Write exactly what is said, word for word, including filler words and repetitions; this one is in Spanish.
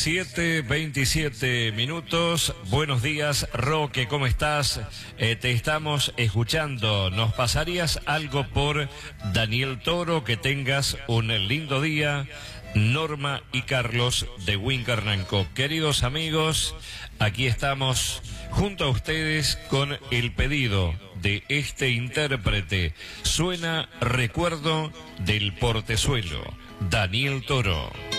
siete veintisiete minutos. Buenos días, Roque, ¿cómo estás? Eh, te estamos escuchando. ¿Nos pasarías algo por Daniel Toro? Que tengas un lindo día. Norma y Carlos de Huincarnanco. Queridos amigos, aquí estamos junto a ustedes con el pedido de este intérprete. Suena Recuerdo del Portezuelo, Daniel Toro.